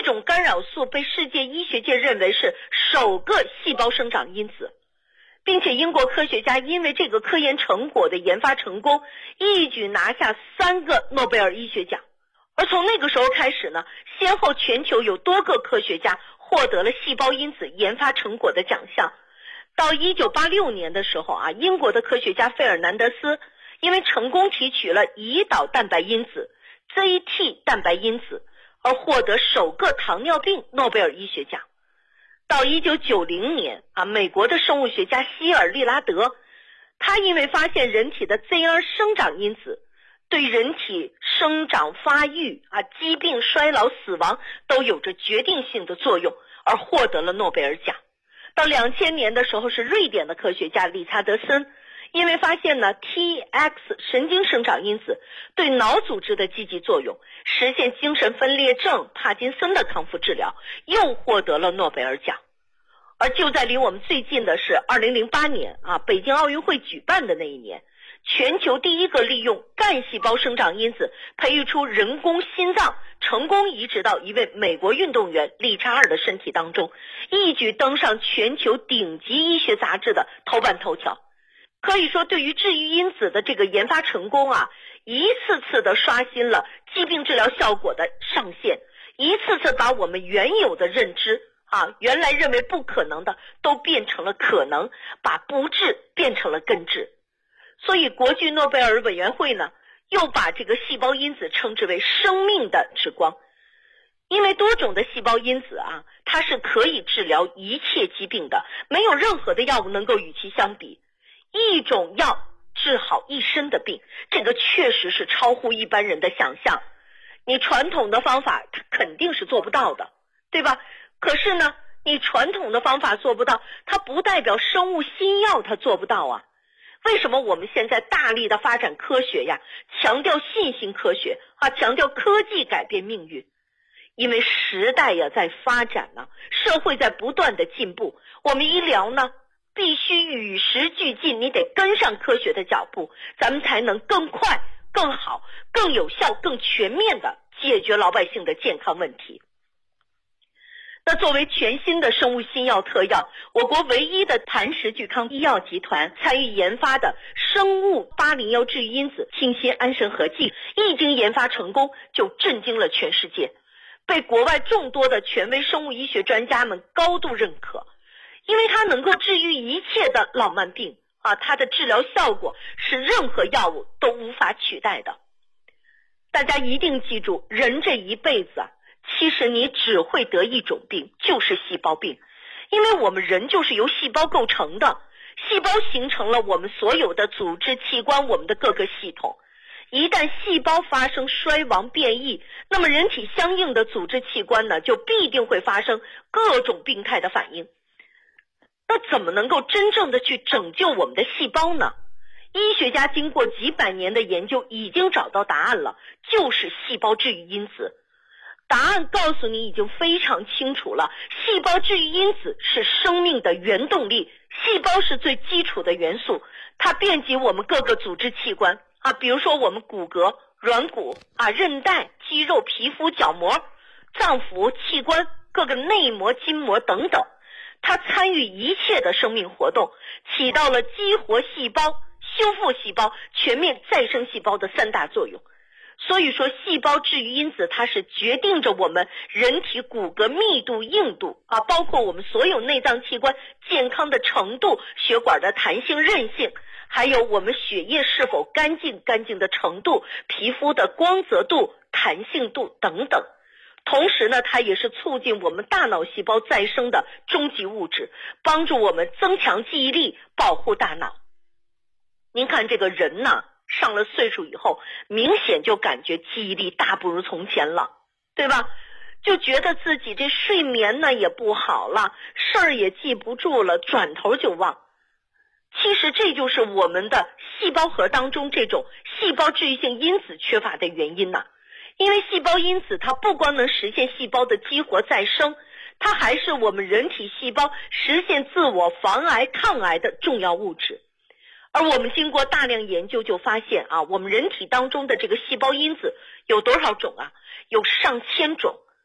这种干扰素被世界医学界认为是首个细胞生长因子，并且英国科学家因为这个科研成果的研发成功，一举拿下3个诺贝尔医学奖。而从那个时候开始呢，先后全球有多个科学家获得了细胞因子研发成果的奖项。到1986年的时候啊，英国的科学家费尔南德斯因为成功提取了胰岛蛋白因子 ZT 蛋白因子而获得首个糖尿病诺贝尔医学奖。到1990年啊，美国的生物学家希尔利拉德，他因为发现人体的 ZR 生长因子对人体生长发育疾病衰老死亡都有着决定性的作用，而获得了诺贝尔奖。到2000年的时候，是瑞典的科学家理查德森，因为发现呢 TX 神经生长因子对脑组织的积极作用，实现精神分裂症、帕金森的康复治疗，又获得了诺贝尔奖。而就在离我们最近的是2008年北京奥运会举办的那一年，全球第一个利用干细胞生长因子培育出人工心脏，成功移植到一位美国运动员理查尔的身体当中，一举登上全球顶级医学杂志的头版头条。可以说，对于治愈因子的这个研发成功一次次的刷新了疾病治疗效果的上限，一次次把我们原有的认知原来认为不可能的都变成了可能，把不治变成了根治。所以国际诺贝尔委员会呢，又把这个细胞因子称之为生命的之光。因为多种的细胞因子它是可以治疗一切疾病的，没有任何的药物能够与其相比。一种药治好一身的病，这个确实是超乎一般人的想象。你传统的方法它肯定是做不到的，对吧？可是呢，你传统的方法做不到，它不代表生物新药它做不到为什么我们现在大力的发展科学强调信心科学强调科技改变命运？因为时代在发展社会在不断的进步，我们医疗呢必须与时俱进，你得跟上科学的脚步，咱们才能更快、更好、更有效、更全面的解决老百姓的健康问题。那作为全新的生物新药特药，我国唯一的谭氏聚康医药集团参与研发的生物801治愈因子清新安神合剂，一经研发成功就震惊了全世界，被国外众多的权威生物医学专家们高度认可。因为它能够治愈一切的老慢病它的治疗效果是任何药物都无法取代的。大家一定记住，人这一辈子其实你只会得一种病，就是细胞病。因为我们人就是由细胞构成的，细胞形成了我们所有的组织器官，我们的各个系统。一旦细胞发生衰亡变异，那么人体相应的组织器官呢，就必定会发生各种病态的反应。那怎么能够真正的去拯救我们的细胞呢？医学家经过几百年的研究已经找到答案了，就是细胞治愈因子。答案告诉你已经非常清楚了，细胞治愈因子是生命的原动力，细胞是最基础的元素，它遍及我们各个组织器官比如说我们骨骼、软骨韧带、肌肉、皮肤、角膜、脏腑、器官、各个内膜、筋膜等等。它参与一切的生命活动，起到了激活细胞、修复细胞、全面再生细胞的3大作用。所以说，细胞治愈因子它是决定着我们人体骨骼密度、硬度包括我们所有内脏器官健康的程度、血管的弹性、韧性，还有我们血液是否干净的程度、皮肤的光泽度、弹性度等等。同时呢，它也是促进我们大脑细胞再生的终极物质，帮助我们增强记忆力，保护大脑。您看这个人呢，上了岁数以后，明显就感觉记忆力大不如从前了，对吧？就觉得自己这睡眠呢也不好了，事儿也记不住了，转头就忘。其实这就是我们的细胞核当中这种细胞治愈性因子缺乏的原因因为细胞因子它不光能实现细胞的激活再生，它还是我们人体细胞实现自我防癌抗癌的重要物质。而我们经过大量研究就发现我们人体当中的这个细胞因子有多少种有上千种。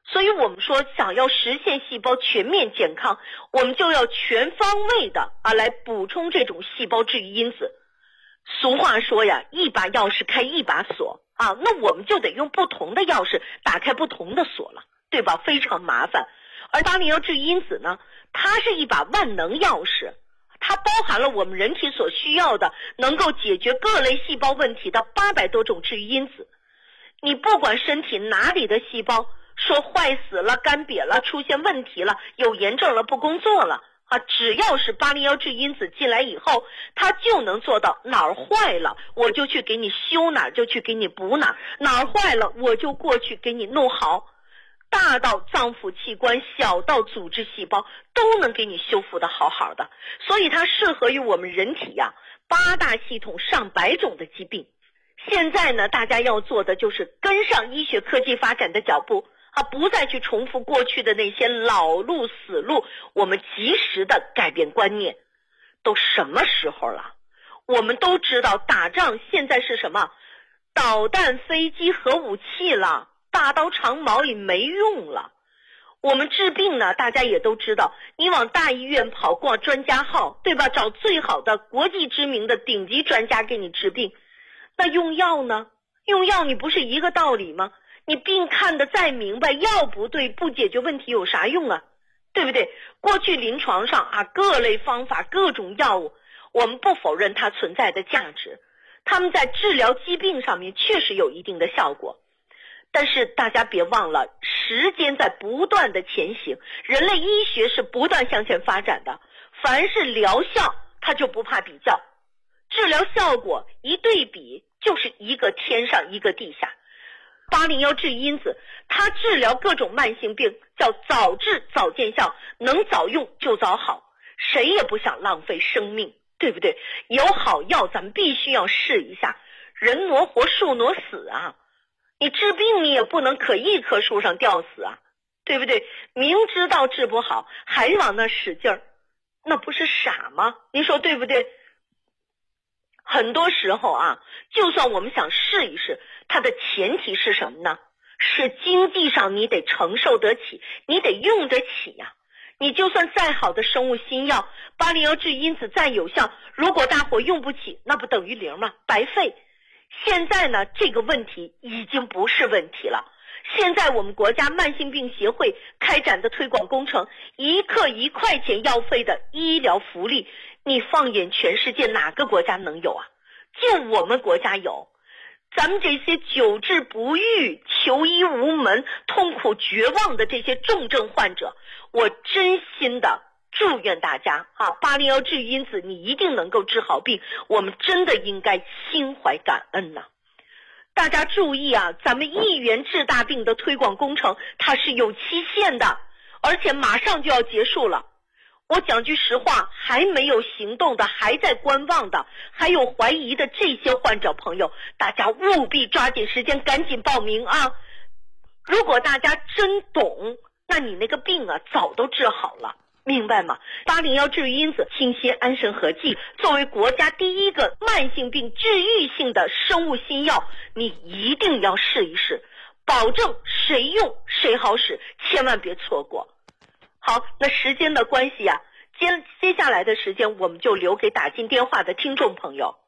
所以我们说想要实现细胞全面健康，我们就要全方位的来补充这种细胞治愈因子。俗话说呀，一把钥匙开一把锁那我们就得用不同的钥匙打开不同的锁了，对吧？非常麻烦。而801治愈因子呢，它是一把万能钥匙，它包含了我们人体所需要的能够解决各类细胞问题的800多种治愈因子。你不管身体哪里的细胞说坏死了、干瘪了、出现问题了、有炎症了、不工作了只要是801治愈因子进来以后，它就能做到哪儿坏了我就去给你修哪儿，就去给你补哪儿，哪儿坏了我就过去给你弄好，大到脏腑器官，小到组织细胞都能给你修复的好好的。所以它适合于我们人体8大系统上百种的疾病。现在呢，大家要做的就是跟上医学科技发展的脚步不再去重复过去的那些老路死路，我们及时的改变观念。都什么时候了？我们都知道打仗现在是什么？导弹、飞机、核武器了，大刀长矛也没用了。我们治病呢，大家也都知道，你往大医院跑，挂专家号，对吧？找最好的国际知名的顶级专家给你治病。那用药呢？用药你不是一个道理吗？你病看得再明白，药不对，不解决问题有啥用啊？对不对？过去临床上各类方法、各种药物，我们不否认它存在的价值，他们在治疗疾病上面确实有一定的效果。但是大家别忘了，时间在不断的前行，人类医学是不断向前发展的，凡是疗效它就不怕比较，治疗效果一对比就是一个天上一个地下。801治愈因子它治疗各种慢性病叫早治早见效，能早用就早好，谁也不想浪费生命，对不对？有好药咱们必须要试一下，人挪活树挪死你治病你也不能可一棵树上吊死对不对？明知道治不好还往那使劲儿，那不是傻吗？您说对不对？很多时候就算我们想试一试，它的前提是什么呢？是经济上你得承受得起，你得用得起你就算再好的生物新药，801治愈因子再有效，如果大伙用不起，那不等于零吗？白费。现在呢，这个问题已经不是问题了。现在我们国家慢性病协会开展的推广工程，1克1块钱药费的医疗福利，你放眼全世界哪个国家能有就我们国家有。咱们这些久治不愈、求医无门、痛苦绝望的这些重症患者，我真心的祝愿大家801治愈因子你一定能够治好病，我们真的应该心怀感恩大家注意咱们1元治大病的推广工程它是有期限的，而且马上就要结束了。我讲句实话，还没有行动的，还在观望的，还有怀疑的这些患者朋友，大家务必抓紧时间赶紧报名如果大家真懂，那你那个病早都治好了，明白吗？801治愈因子清心安神合剂作为国家第一个慢性病治愈性的生物新药，你一定要试一试，保证谁用谁好使，千万别错过。好，那时间的关系接下来的时间我们就留给打进电话的听众朋友。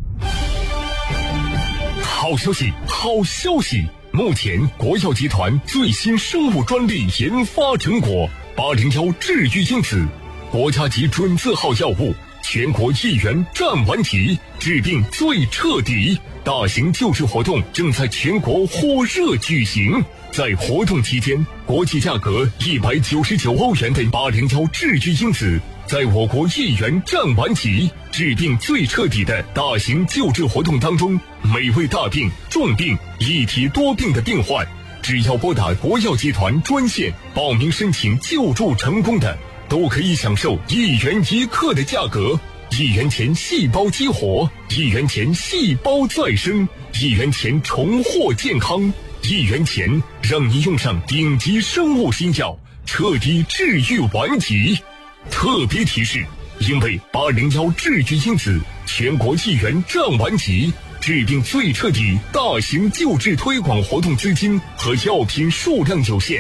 好消息，好消息！目前国药集团最新生物专利研发成果801治愈因子，国家级准字号药物，全国1元占完齐，治病最彻底。大型救治活动正在全国火热举行。在活动期间，国际价格199欧元的801治愈因子，在我国1元占完齐，治病最彻底的大型救治活动当中，每位大病、重病、一体多病的病患，只要拨打国药集团专线报名申请救助成功的，都可以享受1元1克的价格，1元钱细胞激活，1元钱细胞再生，1元钱重获健康，1元钱让你用上顶级生物新药，彻底治愈顽疾。特别提示，因为801治愈因子全国1元占完齐，治病最彻底大型救治推广活动资金和药品数量有限，